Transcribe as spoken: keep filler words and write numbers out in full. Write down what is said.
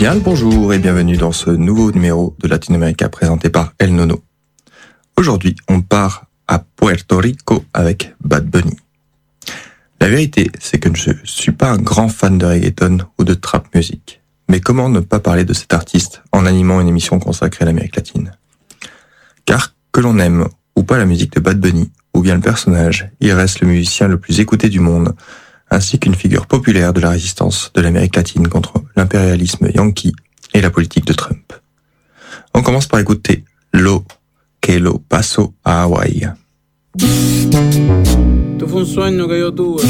Bien le bonjour et bienvenue dans ce nouveau numéro de Latino-América présenté par El Nono. Aujourd'hui, on part à Puerto Rico avec Bad Bunny. La vérité, c'est que je ne suis pas un grand fan de reggaeton ou de trap music. Mais comment ne pas parler de cet artiste en animant une émission consacrée à l'Amérique latine ? Car que l'on aime ou pas la musique de Bad Bunny, ou bien le personnage, il reste le musicien le plus écouté du monde, ainsi qu'une figure populaire de la résistance de l'Amérique latine contre l'impérialisme yankee et la politique de Trump. On commence par écouter Lo que lo pasó a Hawaii. Esto fue un sueño que yo tuve.